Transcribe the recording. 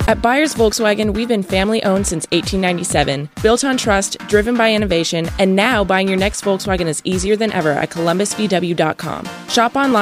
At Byers Volkswagen, we've been family-owned since 1897, built on trust, driven by innovation, and now buying your next Volkswagen is easier than ever at columbusvw.com. Shop online